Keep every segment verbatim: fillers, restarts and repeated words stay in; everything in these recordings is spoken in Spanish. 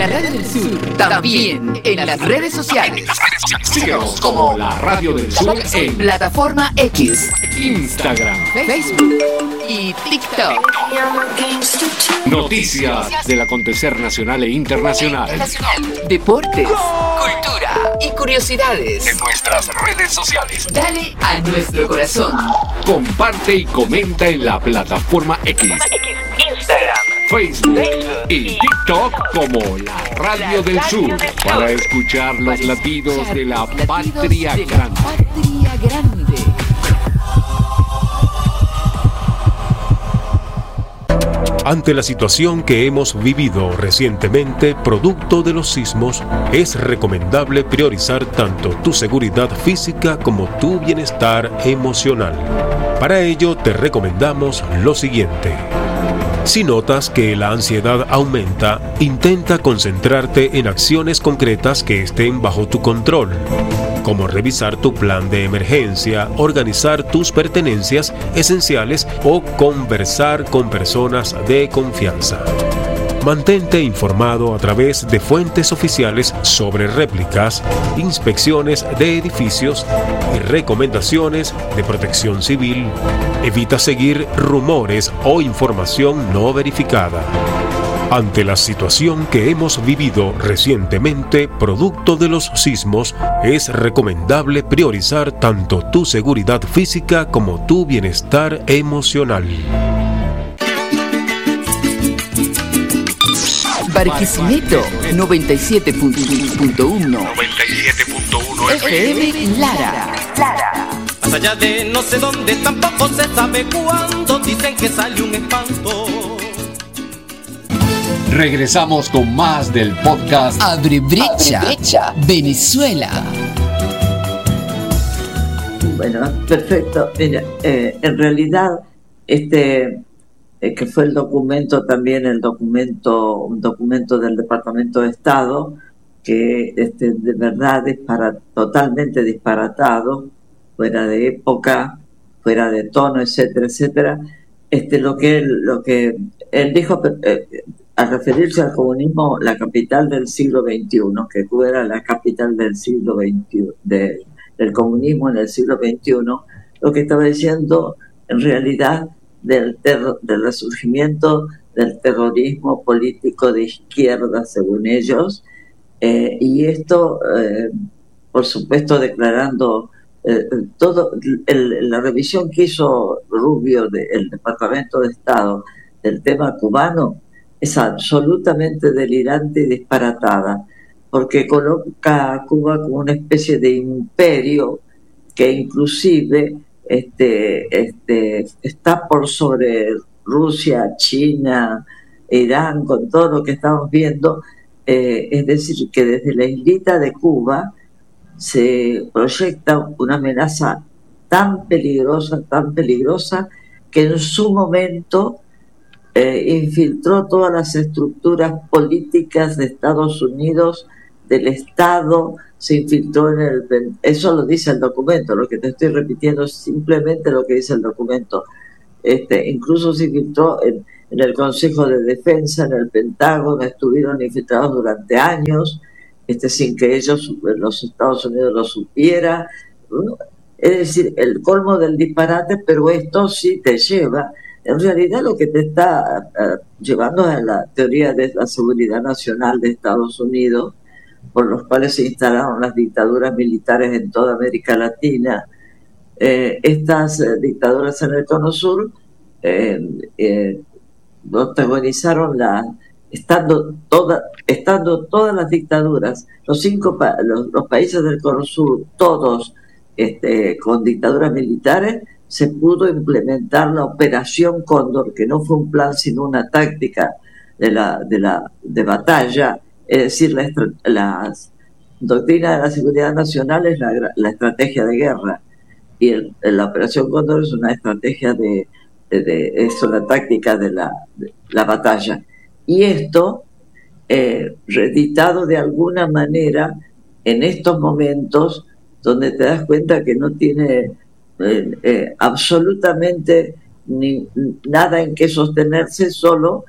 La Radio del Sur, también en las redes sociales. Síguenos como La Radio del Sur en Plataforma X, Instagram, Facebook y TikTok. Noticias del acontecer nacional e internacional. Deportes, cultura y curiosidades En nuestras redes sociales. Dale a nuestro corazón. Comparte y comenta en la Plataforma X, Instagram, Facebook y TikTok como La Radio del Sur para escuchar los latidos de la patria de la grande. patria grande. Ante la situación que hemos vivido recientemente, producto de los sismos, es recomendable priorizar tanto tu seguridad física como tu bienestar emocional. Para ello, te recomendamos lo siguiente. Si notas que la ansiedad aumenta, intenta concentrarte en acciones concretas que estén bajo tu control, como revisar tu plan de emergencia, organizar tus pertenencias esenciales o conversar con personas de confianza. Mantente informado a través de fuentes oficiales sobre réplicas, inspecciones de edificios y recomendaciones de protección civil. Evita seguir rumores o información no verificada. Ante la situación que hemos vivido recientemente, producto de los sismos, es recomendable priorizar tanto tu seguridad física como tu bienestar emocional. Barquisimeto noventa y siete punto uno F M Lara. Más allá de no sé dónde, tampoco se sabe cuándo, dicen que sale un espanto. Regresamos con más del podcast Abre brecha, Abre brecha. Venezuela. Bueno, perfecto. Mira, eh, en realidad, este... que fue el documento también, el documento, un documento del Departamento de Estado, que este, de verdad es para, totalmente disparatado, fuera de época, fuera de tono, etcétera, etcétera. Este, lo que él, lo que él dijo, eh, al referirse al comunismo, la capital del siglo veintiuno, que Cuba era la capital del siglo veintiuno, de, del comunismo en el siglo veintiuno, lo que estaba diciendo en realidad del, terror, del resurgimiento del terrorismo político de izquierda, según ellos, eh, y esto, eh, por supuesto, declarando eh, todo el, la revisión que hizo Rubio del Departamento de Estado del tema cubano es absolutamente delirante y disparatada, porque coloca a Cuba como una especie de imperio que inclusive Este, este, está por sobre Rusia, China, Irán, con todo lo que estamos viendo. Eh, es decir, que desde la islita de Cuba se proyecta una amenaza tan peligrosa, tan peligrosa, que en su momento eh, infiltró todas las estructuras políticas de Estados Unidos, del Estado, se infiltró en el... Eso lo dice el documento, lo que te estoy repitiendo es simplemente lo que dice el documento. Este, incluso se infiltró en, en el Consejo de Defensa, en el Pentágono, estuvieron infiltrados durante años, este, sin que ellos, los Estados Unidos, lo supiera. Es decir, el colmo del disparate, pero esto sí te lleva... En realidad lo que te está uh, llevando es la teoría de la seguridad nacional de Estados Unidos, por los cuales se instalaron las dictaduras militares en toda América Latina. Eh, estas eh, dictaduras en el Cono Sur eh, eh, protagonizaron la, estando, toda, estando todas las dictaduras, los cinco pa- los, los países del Cono Sur, todos este, con dictaduras militares, se pudo implementar la Operación Cóndor, que no fue un plan sino una táctica de, la, de, la, de batalla. Es decir, la, la doctrina de la seguridad nacional es la, la estrategia de guerra, y el, la Operación Cóndor es una estrategia de, de, de es una táctica de la, de la batalla. Y esto, eh, reeditado de alguna manera en estos momentos, donde te das cuenta que no tiene eh, eh, absolutamente ni, nada en que sostenerse, solo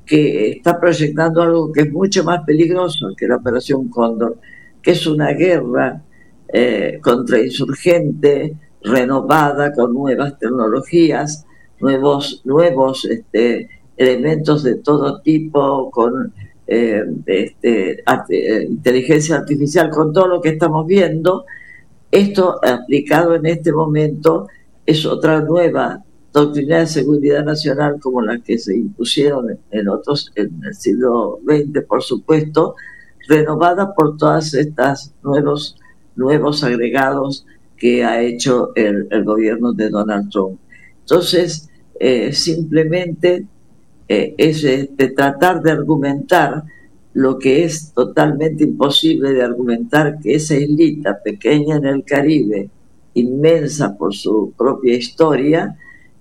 que está proyectando algo que es mucho más peligroso que la Operación Cóndor, que es una guerra eh, contrainsurgente, renovada, con nuevas tecnologías, nuevos, nuevos este, elementos de todo tipo, con eh, este, art inteligencia artificial, con todo lo que estamos viendo. Esto aplicado en este momento es otra nueva doctrina de seguridad nacional, como las que se impusieron en otros, en el siglo veinte, por supuesto, renovada por todas estas nuevos, nuevos agregados que ha hecho el, el gobierno de Donald Trump. Entonces, eh, simplemente eh, es este, tratar de argumentar lo que es totalmente imposible de argumentar, que esa islita pequeña en el Caribe, inmensa por su propia historia,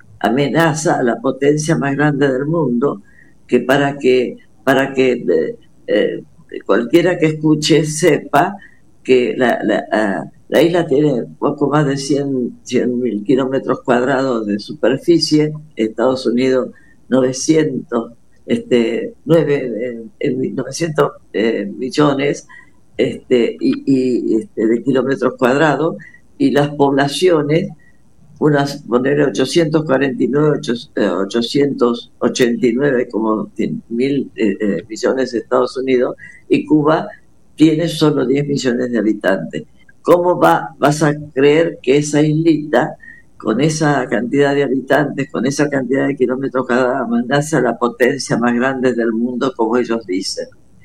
amenaza a la potencia más grande del mundo, que para que, para que eh, eh, cualquiera que escuche sepa que la, la, uh, la isla tiene poco más de cien mil kilómetros cuadrados de superficie, Estados Unidos novecientos, este, nueve, eh, novecientos eh, millones este, y, y, este, de kilómetros cuadrados, y las poblaciones, unas, poner ochocientos cuarenta y nueve, ochocientos ochenta y nueve como mil eh, eh, millones de Estados Unidos, y Cuba tiene solo diez millones de habitantes. ¿Cómo va, vas a creer que esa islita, con esa cantidad de habitantes, con esa cantidad de kilómetros cuadrados, amenaza a la potencia más grande del mundo, como ellos dicen?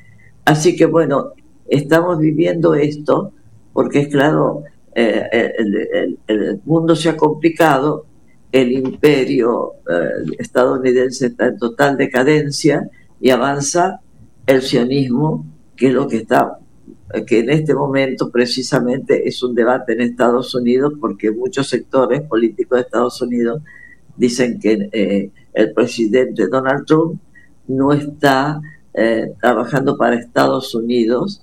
Así que bueno, estamos viviendo esto, porque es claro, eh, el, el, el mundo se ha complicado, el imperio eh, estadounidense está en total decadencia y avanza el sionismo, que es lo que está, que en este momento precisamente es un debate en Estados Unidos, porque muchos sectores políticos de Estados Unidos dicen que eh, el presidente Donald Trump no está eh, trabajando para Estados Unidos,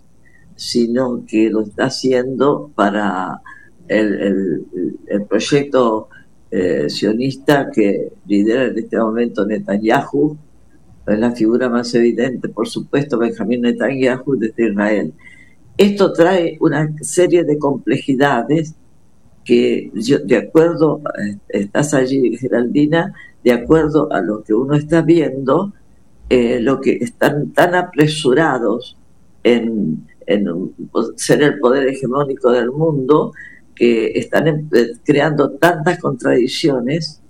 sino que lo está haciendo para el, el, el proyecto eh, sionista que lidera en este momento Netanyahu. Es la figura más evidente, por supuesto, Benjamín Netanyahu desde Israel. Esto trae una serie de complejidades que, yo, de acuerdo, estás allí, Geraldina, de acuerdo a lo que uno está viendo, eh, lo que están tan apresurados en, en ser el poder hegemónico del mundo, que están en, creando tantas contradicciones,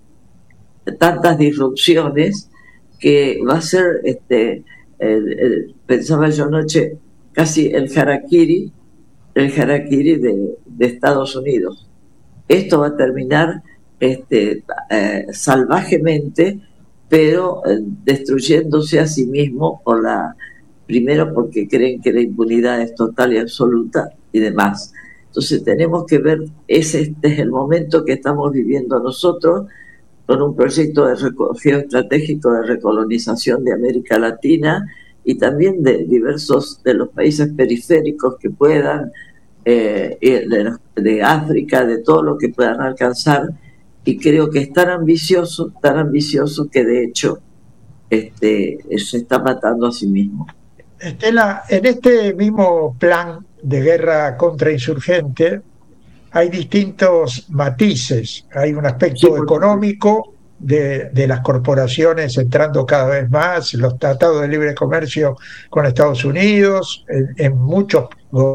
tantas disrupciones, que va a ser, este, el, el, pensaba yo anoche, casi el harakiri, el harakiri de, de Estados Unidos. Esto va a terminar este, eh, salvajemente, pero eh, destruyéndose a sí mismo, por la, primero porque creen que la impunidad es total y absoluta y demás. Entonces tenemos que ver, ese, este es el momento que estamos viviendo nosotros, con un proyecto de geoestratégico de recolonización de América Latina, y también de diversos de los países periféricos que puedan, eh, de, los, de África, de todo lo que puedan alcanzar, y creo que es tan ambicioso, tan ambicioso que de hecho este, se está matando a sí mismo. Estela, en este mismo plan de guerra contrainsurgente hay distintos matices. Hay un aspecto sí, económico de, de las corporaciones entrando cada vez más, los tratados de libre comercio con Estados Unidos, en, en muchos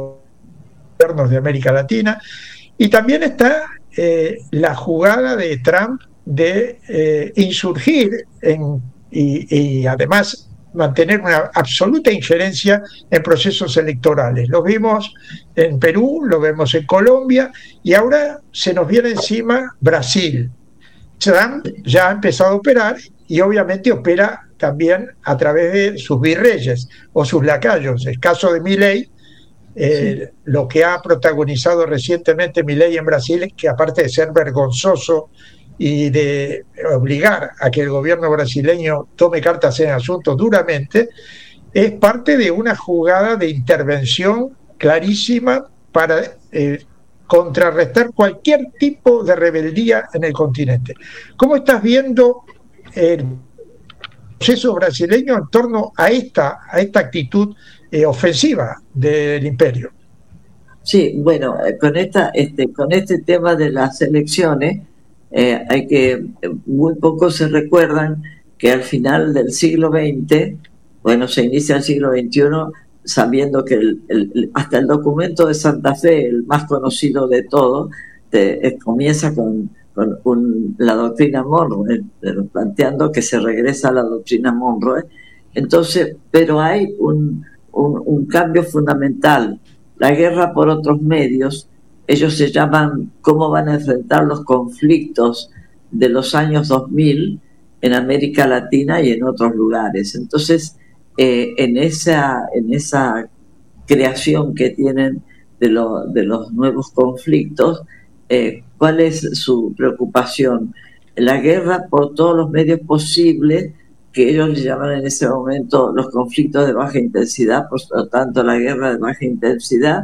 gobiernos de América Latina, y también está eh, la jugada de Trump de eh, insurgir en, y, y además mantener una absoluta injerencia en procesos electorales. Lo vimos en Perú, lo vemos en Colombia, y ahora se nos viene encima Brasil. Trump ya ha empezado a operar, y obviamente opera también a través de sus virreyes o sus lacayos. El caso de Milei, eh, sí. Lo que ha protagonizado recientemente Milei en Brasil, que aparte de ser vergonzoso y de obligar a que el gobierno brasileño tome cartas en el asunto duramente, es parte de una jugada de intervención clarísima para eh, contrarrestar cualquier tipo de rebeldía en el continente. ¿Cómo estás viendo el proceso brasileño en torno a esta, a esta actitud eh, ofensiva del imperio. Sí, bueno, con esta, este, con este tema de las elecciones, eh, hay que, muy pocos se recuerdan que al final del siglo veinte, bueno, se inicia el siglo veintiuno, sabiendo que el, el, hasta el documento de Santa Fe, el más conocido de todos, eh, comienza con, con un, la doctrina Monroe, eh, planteando que se regresa a la doctrina Monroe. Entonces, pero hay un, un, un cambio fundamental. La guerra por otros medios, ellos se llaman cómo van a enfrentar los conflictos de los años dos mil en América Latina y en otros lugares. Entonces, eh, en, esa, en esa creación que tienen de, lo, de los nuevos conflictos, eh, ¿cuál es su preocupación? La guerra por todos los medios posibles, que ellos le llaman en ese momento los conflictos de baja intensidad, por lo tanto la guerra de baja intensidad,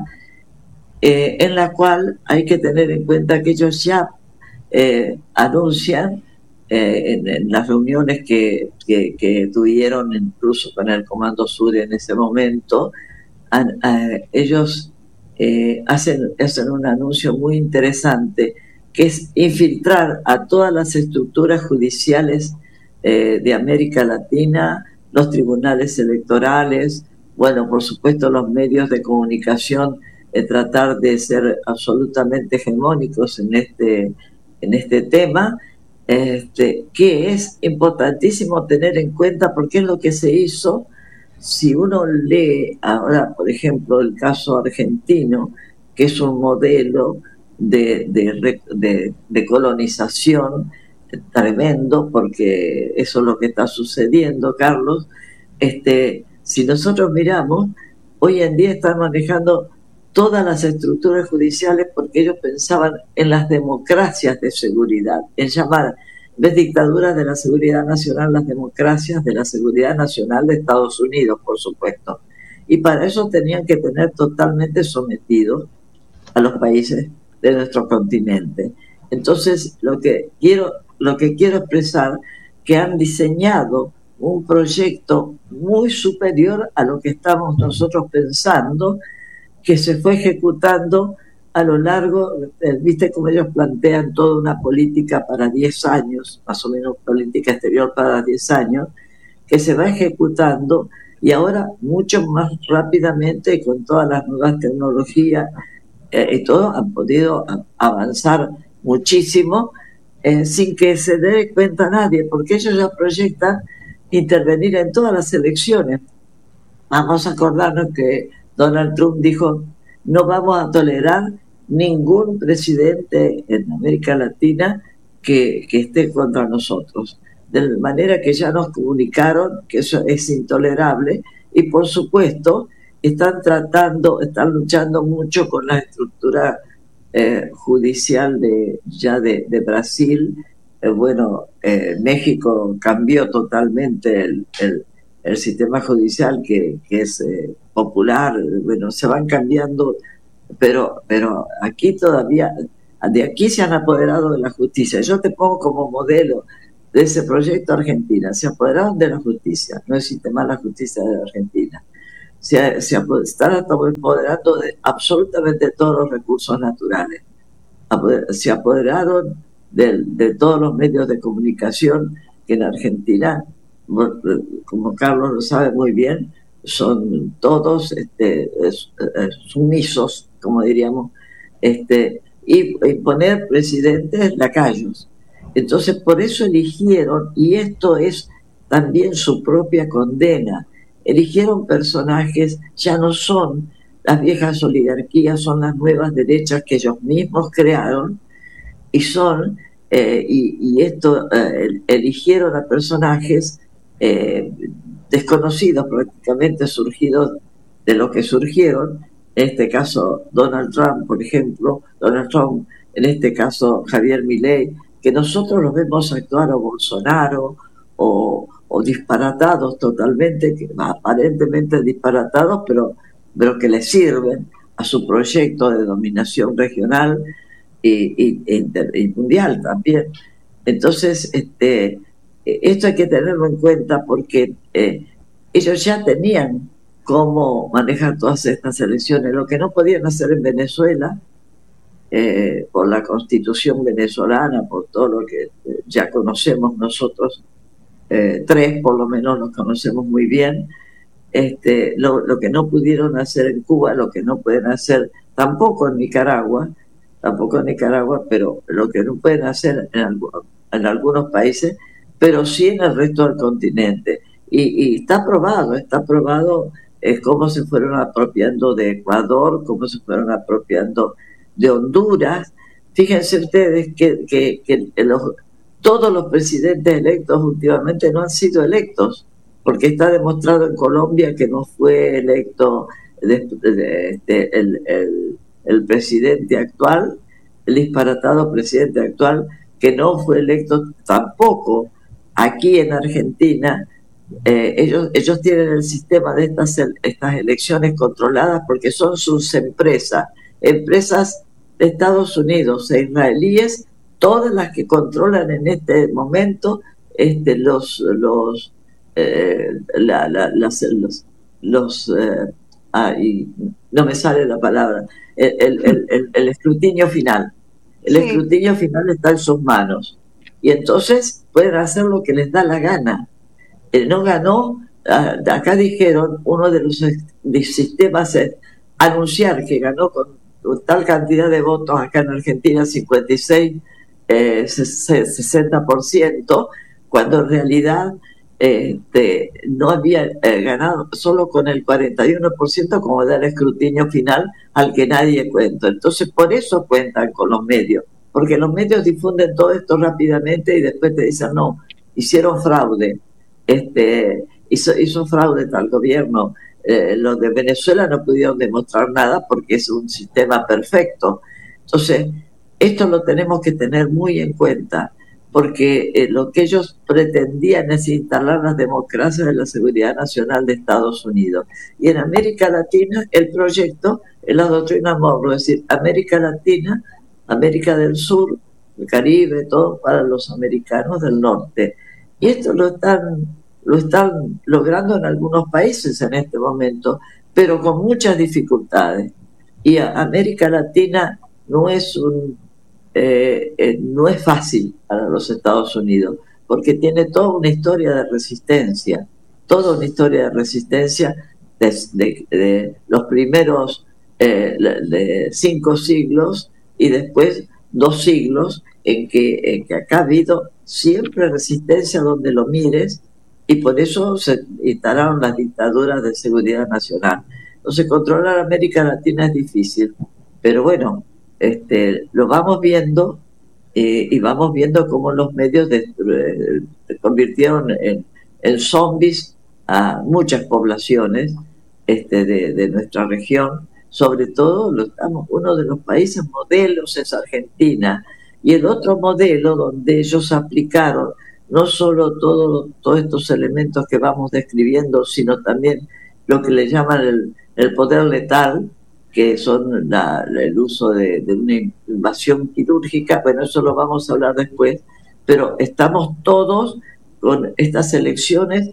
eh, en la cual hay que tener en cuenta que ellos ya eh, anuncian eh, en, en las reuniones que, que, que tuvieron incluso con el Comando Sur en ese momento, a, a, ellos eh, hacen, hacen un anuncio muy interesante, que es infiltrar a todas las estructuras judiciales Eh, de América Latina, los tribunales electorales, bueno, por supuesto los medios de comunicación, eh, tratar de ser absolutamente hegemónicos en este, en este tema, este, que es importantísimo tener en cuenta porque es lo que se hizo. Si uno lee ahora, por ejemplo, el caso argentino, que es un modelo de, de, de, de colonización tremendo, porque eso es lo que está sucediendo, Carlos. Este, si nosotros miramos, hoy en día están manejando todas las estructuras judiciales porque ellos pensaban en las democracias de seguridad, en llamar, en vez de dictaduras de la seguridad nacional, las democracias de la seguridad nacional de Estados Unidos, por supuesto. Y para eso tenían que tener totalmente sometidos a los países de nuestro continente. Entonces, lo que quiero Lo que quiero expresar, que han diseñado un proyecto muy superior a lo que estamos nosotros pensando, que se fue ejecutando a lo largo, viste como ellos plantean toda una política para diez años, más o menos política exterior para diez años, que se va ejecutando y ahora mucho más rápidamente con todas las nuevas tecnologías eh, y todo, han podido avanzar muchísimo, Eh, sin que se dé cuenta a nadie, porque ellos ya proyectan intervenir en todas las elecciones. Vamos a acordarnos que Donald Trump dijo, no vamos a tolerar ningún presidente en América Latina que, que esté contra nosotros. De manera que ya nos comunicaron que eso es intolerable y, por supuesto, están tratando, están luchando mucho con la estructura Eh, judicial de ya de, de Brasil. Eh, bueno, eh, México cambió totalmente el, el, el sistema judicial que, que es eh, popular. Bueno, se van cambiando, pero, pero aquí todavía, de aquí se han apoderado de la justicia. Yo te pongo como modelo de ese proyecto Argentina. Se apoderaron de la justicia, no existe más la justicia de Argentina. Se, se están apoderando de absolutamente todos los recursos naturales. Se apoderaron de, de todos los medios de comunicación que en Argentina, como Carlos lo sabe muy bien, son todos este, sumisos, como diríamos, este, y, y poner presidentes lacayos. Entonces, por eso eligieron, y esto es también su propia condena, eligieron personajes, ya no son las viejas oligarquías, son las nuevas derechas que ellos mismos crearon, y son, eh, y, y esto, eh, eligieron a personajes eh, desconocidos, prácticamente surgidos de lo que surgieron, en este caso Donald Trump, por ejemplo, Donald Trump, en este caso Javier Milei, que nosotros los vemos actuar, o Bolsonaro, o o disparatados totalmente, que, aparentemente disparatados, pero, pero que le sirven a su proyecto de dominación regional y, y, y mundial también. Entonces, este, esto hay que tenerlo en cuenta porque eh, ellos ya tenían cómo manejar todas estas elecciones. Lo que no podían hacer en Venezuela, eh, por la constitución venezolana, por todo lo que eh, ya conocemos nosotros, eh, tres por lo menos los conocemos muy bien, este, lo, lo que no pudieron hacer en Cuba, lo que no pueden hacer tampoco en Nicaragua, tampoco en Nicaragua, pero lo que no pueden hacer en, algo, en algunos países, pero sí en el resto del continente. Y, y está probado, está probado eh, cómo se fueron apropiando de Ecuador, cómo se fueron apropiando de Honduras. Fíjense ustedes que, que, que los, todos los presidentes electos últimamente no han sido electos, porque está demostrado en Colombia que no fue electo de, de, de, el, el, el presidente actual, el disparatado presidente actual, que no fue electo tampoco aquí en Argentina. Eh, ellos, ellos tienen el sistema de estas, estas elecciones controladas porque son sus empresas, empresas de Estados Unidos e israelíes, todas las que controlan en este momento este, los... los Eh, la, la, las, los, los eh, ay, no me sale la palabra, el, el, el, el escrutinio final. El sí. escrutinio final está en sus manos. Y entonces pueden hacer lo que les da la gana. Eh, no ganó, ah, acá dijeron, uno de los sistemas es anunciar que ganó con tal cantidad de votos acá en Argentina, cincuenta y seis, eh, sesenta por ciento, cuando en realidad Este, no había eh, ganado solo con el cuarenta y uno por ciento como da el escrutinio final al que nadie cuenta. Entonces por eso cuentan con los medios, porque los medios difunden todo esto rápidamente y después te dicen no, hicieron fraude, este, hizo, hizo fraude tal gobierno. Eh, los de Venezuela no pudieron demostrar nada porque es un sistema perfecto. Entonces esto lo tenemos que tener muy en cuenta, porque eh, lo que ellos pretendían es instalar las democracias de la seguridad nacional de Estados Unidos. Y en América Latina el proyecto es la doctrina Monroe, es decir, América Latina, América del Sur, el Caribe, todo para los americanos del norte. Y esto lo están, lo están logrando en algunos países en este momento, pero con muchas dificultades. Y América Latina no es un... Eh, eh, no es fácil para los Estados Unidos, porque tiene toda una historia de resistencia, toda una historia de resistencia de, de, de los primeros eh, de cinco siglos y después dos siglos en que, en que acá ha habido siempre resistencia donde lo mires, y por eso se instalaron las dictaduras de seguridad nacional. Entonces controlar América Latina es difícil, pero bueno, Este, lo vamos viendo eh, y vamos viendo cómo los medios de, eh, convirtieron en, en zombies a muchas poblaciones este, de, de nuestra región. Sobre todo lo estamos, uno de los países modelos es Argentina, y el otro modelo donde ellos aplicaron no solo todo, todos estos elementos que vamos describiendo, sino también lo que le llaman el, el poder letal, que son la, el uso de, de una invasión quirúrgica. Bueno, eso lo vamos a hablar después, pero estamos todos con estas elecciones,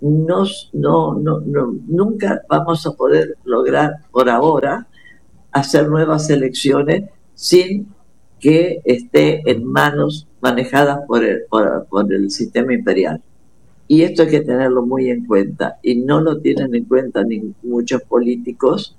nos, no, no, no, nunca vamos a poder lograr por ahora hacer nuevas elecciones sin que esté en manos manejadas por el, por, por el sistema imperial. Y esto hay que tenerlo muy en cuenta, y no lo tienen en cuenta ni muchos políticos.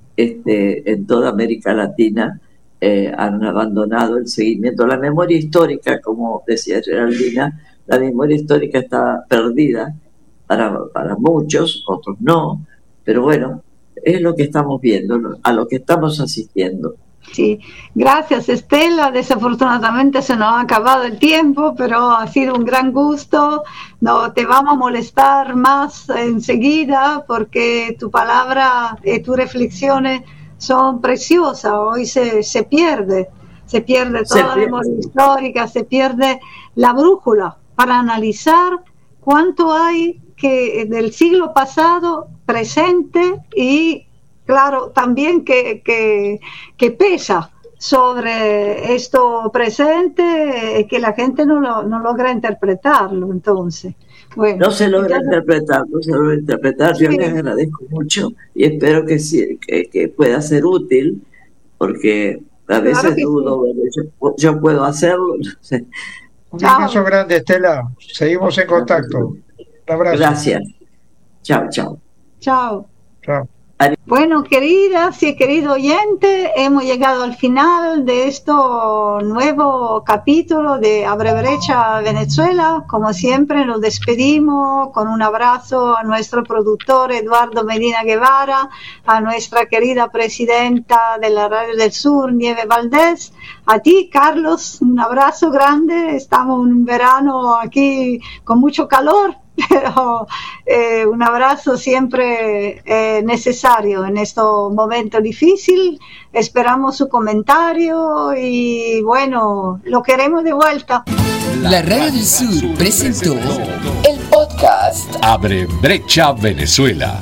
Este, en toda América Latina eh, han abandonado el seguimiento. La memoria histórica, como decía Geraldina, la memoria histórica está perdida para, para muchos, otros no, pero bueno, es lo que estamos viendo, a lo que estamos asistiendo. Sí, gracias Estela, desafortunadamente se nos ha acabado el tiempo, pero ha sido un gran gusto. No te vamos a molestar más enseguida porque tu palabra y tus reflexiones son preciosas. Hoy se, se pierde, se pierde toda se la memoria histórica, se pierde la brújula para analizar cuánto hay que del siglo pasado, presente y claro, también que, que, que pesa sobre esto presente eh, que la gente no, lo, no logra interpretarlo. Entonces, bueno, no se logra entonces, interpretar, no se logra interpretar. Yo sí. les agradezco mucho y espero que, sí, que, que pueda ser útil, porque a veces Claro que dudo, bueno, yo, yo puedo hacerlo, no sé. Un Chao. abrazo grande, Estela. Seguimos en contacto. Un abrazo. Gracias. Chao, chao. Chao. Chao. Bueno, queridas y querido oyente, hemos llegado al final de este nuevo capítulo de Abre Brecha Venezuela. Como siempre, nos despedimos con un abrazo a nuestro productor Eduardo Medina Guevara, a nuestra querida presidenta de la Radio del Sur, Nieve Valdés, a ti, Carlos, un abrazo grande. Estamos en un verano aquí con mucho calor, pero eh, un abrazo siempre eh, necesario en este momento difícil. Esperamos su comentario y bueno, lo queremos de vuelta. La Radio del Sur presentó el podcast Abre Brecha Venezuela.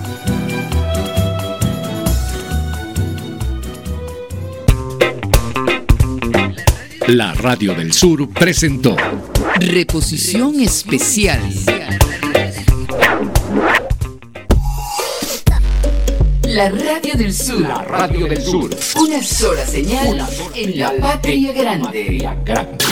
La Radio del Sur presentó Reposición Especial. La Radio del Sur. La Radio del Sur. Una sola señal en la patria grande. Grande.